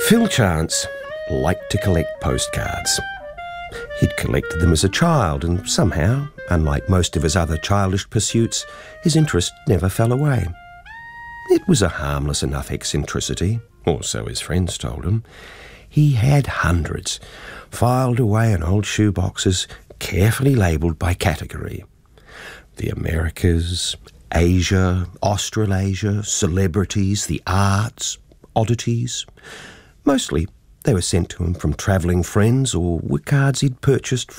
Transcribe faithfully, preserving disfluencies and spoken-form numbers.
Phil Chance liked to collect postcards. He'd collected them as a child, and somehow, unlike most of his other childish pursuits, his interest never fell away. It was a harmless enough eccentricity, or so his friends told him. He had hundreds, filed away in old shoeboxes, carefully labelled by category. The Americas, Asia, Australasia, celebrities, the arts, oddities. Mostly they were sent to him from travelling friends or were cards he'd purchased